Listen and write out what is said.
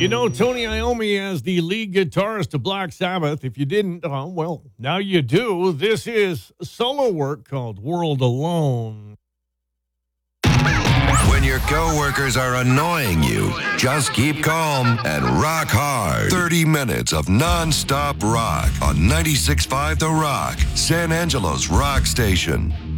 You know Tony Iommi as the lead guitarist of Black Sabbath. If you didn't, well, now you do. This is solo work called World Alone. When your coworkers are annoying you, just keep calm and rock hard. 30 minutes of non-stop rock on 96.5 The Rock, San Angelo's rock station.